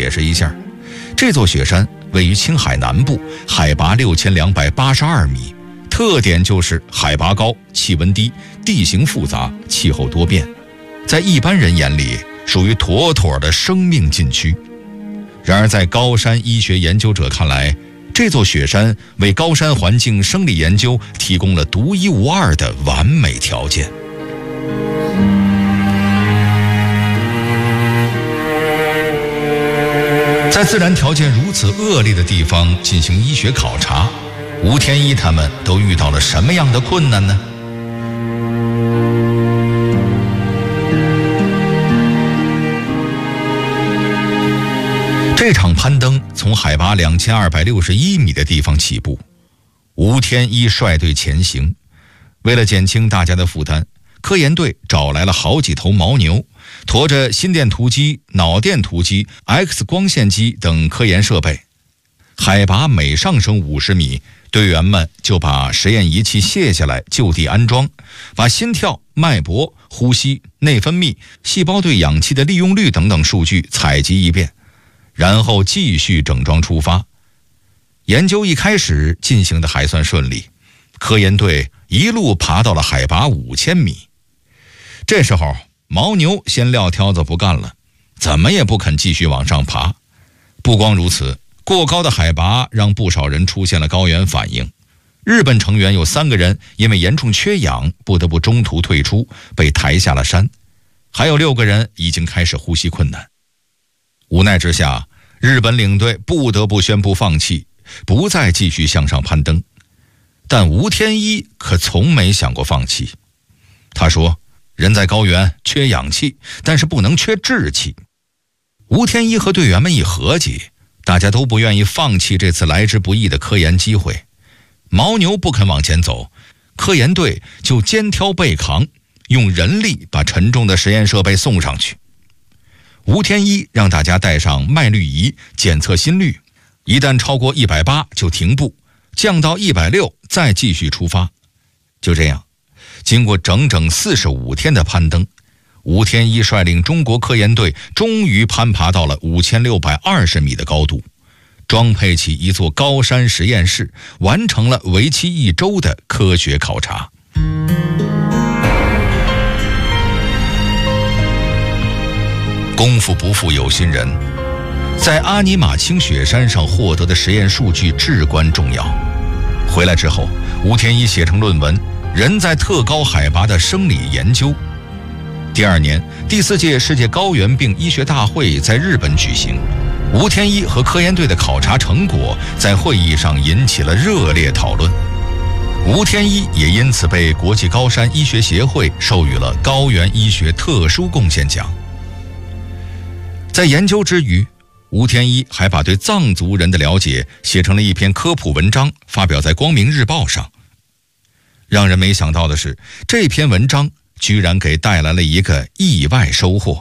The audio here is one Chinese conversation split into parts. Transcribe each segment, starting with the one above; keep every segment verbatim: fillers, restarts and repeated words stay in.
解释一下，这座雪山位于青海南部，海拔六千两百八十二米，特点就是海拔高、气温低、地形复杂、气候多变，在一般人眼里属于妥妥的生命禁区。然而在高山医学研究者看来，这座雪山为高山环境生理研究提供了独一无二的完美条件。在自然条件如此恶劣的地方进行医学考察，吴天一他们都遇到了什么样的困难呢？这场攀登从海拔两千二百六十一米的地方起步，吴天一率队前行。为了减轻大家的负担，科研队找来了好几头牦牛，驮着心电图机、脑电图机、X 光线机等科研设备。海拔每上升五十米，队员们就把实验仪器卸下来就地安装，把心跳、脉搏、呼吸、内分泌、细胞对氧气的利用率等等数据采集一遍，然后继续整装出发。研究一开始进行的还算顺利，科研队一路爬到了海拔五千米。这时候牦牛先撂挑子不干了，怎么也不肯继续往上爬。不光如此，过高的海拔让不少人出现了高原反应。日本成员有三个人因为严重缺氧不得不中途退出，被抬下了山，还有六个人已经开始呼吸困难。无奈之下，日本领队不得不宣布放弃，不再继续向上攀登。但吴天一可从没想过放弃。他说，人在高原缺氧气，但是不能缺志气。吴天一和队员们一合计，大家都不愿意放弃这次来之不易的科研机会。牦牛不肯往前走，科研队就肩挑背扛，用人力把沉重的实验设备送上去。吴天一让大家带上脉率仪检测心率，一旦超过一百八就停步，降到一百六再继续出发。就这样，经过整整四十五天的攀登，吴天一率领中国科研队终于攀爬到了五千六百二十米的高度，装配起一座高山实验室，完成了为期一周的科学考察。功夫不负有心人，在阿尼玛卿雪山上获得的实验数据至关重要。回来之后，吴天一写成论文《人在特高海拔的生理研究》。第二年，第四届世界高原病医学大会在日本举行，吴天一和科研队的考察成果在会议上引起了热烈讨论。吴天一也因此被国际高山医学协会授予了高原医学特殊贡献奖。在研究之余，吴天一还把对藏族人的了解写成了一篇科普文章，发表在《光明日报》上。让人没想到的是，这篇文章居然给带来了一个意外收获。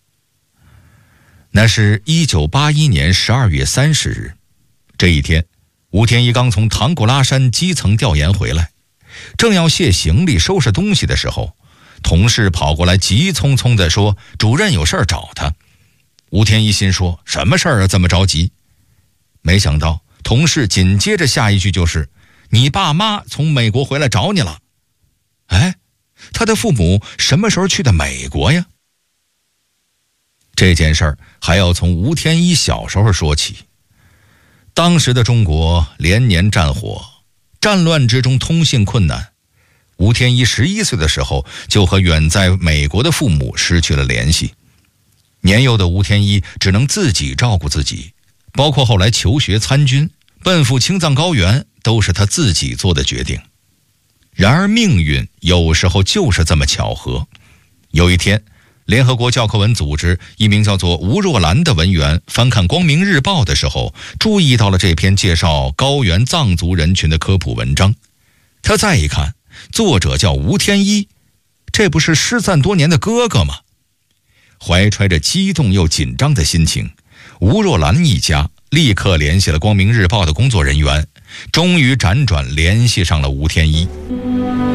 那是一九八一年十二月三十日，这一天，吴天一刚从唐古拉山基层调研回来，正要卸行李收拾东西的时候，同事跑过来急匆匆地说，主任有事儿找他。吴天一心说，什么事儿啊，这么着急？没想到同事紧接着下一句就是，你爸妈从美国回来找你了。哎，他的父母什么时候去的美国呀？这件事儿还要从吴天一小时候说起。当时的中国连年战火，战乱之中通信困难。吴天一十一岁的时候就和远在美国的父母失去了联系。年幼的吴天一只能自己照顾自己，包括后来求学参军、奔赴青藏高原，都是他自己做的决定。然而命运有时候就是这么巧合。有一天，联合国教科文组织一名叫做吴若兰的文员翻看《光明日报》的时候，注意到了这篇介绍高原藏族人群的科普文章。他再一看，作者叫吴天一，这不是失散多年的哥哥吗？怀揣着激动又紧张的心情，吴若兰一家立刻联系了《光明日报》的工作人员，终于辗转联系上了吴天一。